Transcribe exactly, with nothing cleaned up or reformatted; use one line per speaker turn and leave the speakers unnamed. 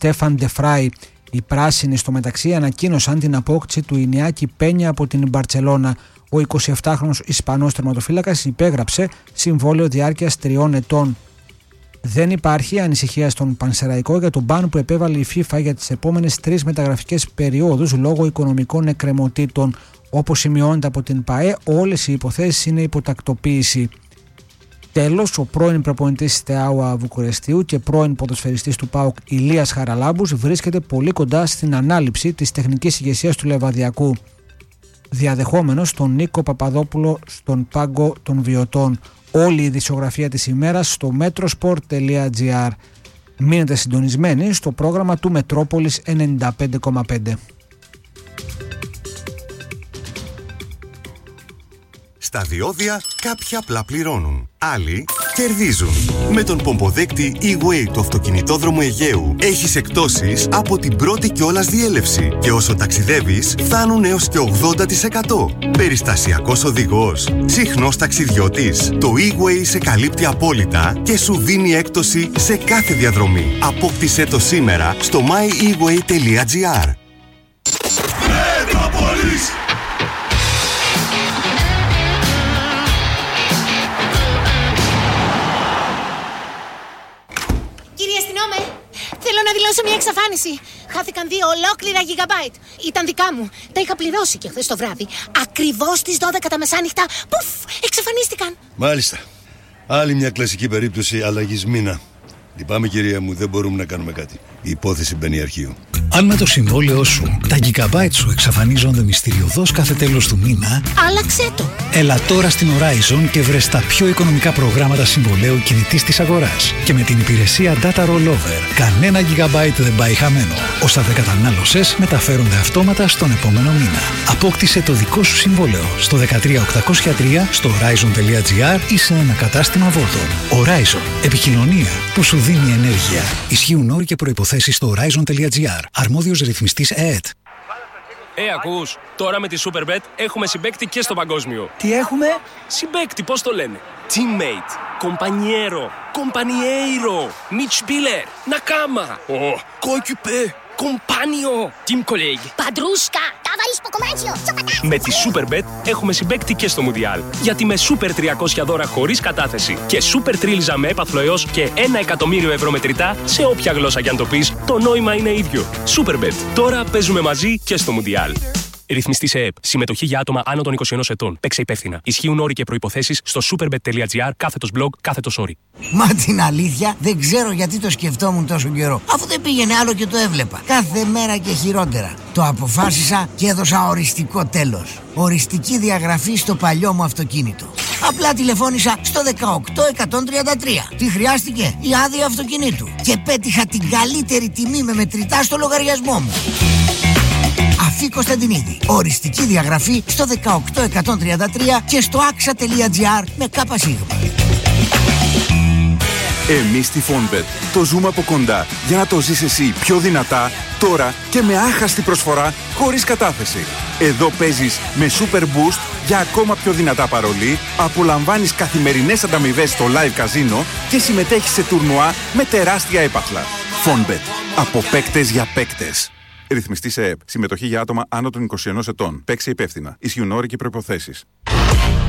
Στέφαν Ντεφράι. Οι πράσινοι στο μεταξύ ανακοίνωσαν την απόκτηση του Ινιάκη Πένια από την Μπαρτσελώνα. Ο εικοσιεπτάχρονος Ισπανός τερματοφύλακας υπέγραψε συμβόλαιο διάρκειας τριών ετών. Δεν υπάρχει ανησυχία στον Πανσεραϊκό για τον μπαν που επέβαλε η FIFA για τις επόμενες τρεις μεταγραφικές περιόδους λόγω οικονομικών εκκρεμωτήτων. Όπως σημειώνεται από την ΠΑΕ, όλες οι υποθέσεις είναι υποτακτοποίηση. Τέλος, ο πρώην προπονητής Στεάουα Βουκουρεστίου και πρώην ποδοσφαιριστής του ΠΑΟΚ Ηλίας Χαραλάμπους βρίσκεται πολύ κοντά στην ανάληψη της τεχνικής ηγεσίας του Λεβαδιακού, διαδεχόμενος τον Νίκο Παπαδόπουλο στον πάγκο των Βιωτών. Όλη η ειδησιογραφία της ημέρας στο metrosport τελεία gr. Μείνετε συντονισμένοι στο πρόγραμμα του Μετρόπολης ενενήντα πέντε κόμμα πέντε.
Στα διόδια κάποιοι απλά πληρώνουν, άλλοι κερδίζουν. Με τον πομποδέκτη E-Way του αυτοκινητόδρομου Αιγαίου έχεις εκπτώσεις από την πρώτη κιόλας διέλευση και όσο ταξιδεύεις φτάνουν έως και ογδόντα τοις εκατό. Περιστασιακός οδηγός, συχνός ταξιδιώτης. Το E-Way σε καλύπτει απόλυτα και σου δίνει έκπτωση σε κάθε διαδρομή. Απόκτησέ το σήμερα στο my e way τελεία gr.
Θέλω να δηλώσω μια εξαφάνιση. Χάθηκαν δύο ολόκληρα gigabyte. Ήταν δικά μου. Τα είχα πληρώσει και χθες το βράδυ. Ακριβώς στις δώδεκα τα μεσάνυχτα. Πουφ! Εξαφανίστηκαν.
Μάλιστα. Άλλη μια κλασική περίπτωση αλλαγής μήνα. Λυπάμαι, κυρία μου, δεν μπορούμε να κάνουμε κάτι. Η υπόθεση μπαίνει αρχείο.
Αν με το συμβόλαιό σου τα gigabyte σου εξαφανίζονται μυστηριωδώς κάθε τέλος του μήνα,
άλλαξέ το.
Έλα τώρα στην Horizon και βρες τα πιο οικονομικά προγράμματα συμβολαίου κινητής της αγοράς. Και με την υπηρεσία Data Rollover, κανένα gigabyte δεν πάει χαμένο. Όσα δεν κατανάλωσες μεταφέρονται αυτόματα στον επόμενο μήνα. Απόκτησε το δικό σου συμβόλαιο στο δεκατρία οκτακόσια τρία, στο horizon τελεία gr ή σε ένα κατάστημα Volton. Horizon. Επικοινωνία που σου δίνει ενέργεια. Ισχύουν όροι και προϋποθέσεις στο horizon τελεία gr. Αρμόδιος ρυθμιστής ΕΕΤ.
Ε, ακούς, τώρα με τη Superbet έχουμε συμπαίκτη και στο παγκόσμιο.
Τι έχουμε?
Συμπαίκτη, πώς το λένε? Teammate, compañero, compañeiro, Mitspieler, Nakama, oh, coéquipier, compagno, team colleague,
Παντρούσκα, ταβαρίσπο κομμάτσιο.
Με τη Superbet έχουμε συμπαίκτη και στο Μουντιάλ. Γιατί με Super τριακόσια δώρα χωρίς κατάθεση και Super τρίλιζα με έπαθλο έως και ένα εκατομμύριο ευρώ μετρητά σε όποια γλώσσα κι αν το πεις, το νόημα είναι ίδιο. Superbet. Τώρα παίζουμε μαζί και στο Μουντιάλ. Ρυθμιστή σε ΕΕΠ. Συμμετοχή για άτομα άνω των είκοσι ένα ετών. Παίξε υπεύθυνα. Ισχύουν όροι και προϋποθέσεις στο superbet τελεία gr, κάθετος blog, κάθετος όροι.
Μα την αλήθεια δεν ξέρω γιατί το σκεφτόμουν τόσο καιρό. Αφού δεν πήγαινε άλλο και το έβλεπα. Κάθε μέρα και χειρότερα. Το αποφάσισα και έδωσα οριστικό τέλος. Οριστική διαγραφή στο παλιό μου αυτοκίνητο. Απλά τηλεφώνησα στο δεκαοκτώ εκατόν τριάντα τρία. Τι χρειάστηκε? Η άδεια αυτοκινήτου. Και πέτυχα την καλύτερη τιμή με μετρητά στο λογαριασμό μου. Αφή Κωνσταντινίδη. Οριστική διαγραφή στο δεκαοκτώ εκατόν τριάντα τρία και στο άξα τελεία gr με κάπα σίγμα.
Εμείς στη Fonbet το ζούμε από κοντά για να το ζεις εσύ πιο δυνατά, τώρα και με άχαστη προσφορά χωρίς κατάθεση. Εδώ παίζεις με Super Boost για ακόμα πιο δυνατά παρολί, απολαμβάνεις καθημερινές ανταμοιβές στο live καζίνο και συμμετέχεις σε τουρνουά με τεράστια έπαθλα. Fonbet. Από παίκτες για παίκτες. Ρυθμιστή σε ΕΕΠ. Συμμετοχή για άτομα άνω των είκοσι ένα ετών. Παίξε υπεύθυνα. Ισχύουν όροι και προϋποθέσεις.